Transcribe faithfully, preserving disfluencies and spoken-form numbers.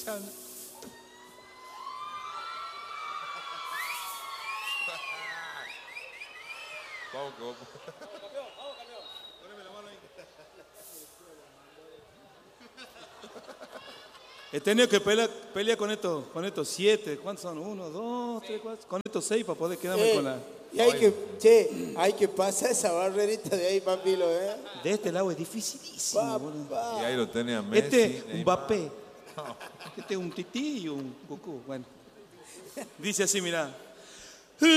chan. Vamos, que vamos. Vamos, campeón, vamos, campeón. Poneme la mano ahí. He tenido que pelear, pelear con estos, con estos siete. ¿Cuántos son? Uno, dos, tres, cuatro. Con estos seis para poder quedarme Eh, con la. y hay que, che, hay que pasar esa barrerita de ahí, papilo, ¿eh? De este lado es dificilísimo, boludo. Y ahí lo tenés a Messi. Este, un Neymar. Mbappé. Este es un Tití y un Goku. Bueno. Dice así, mirá.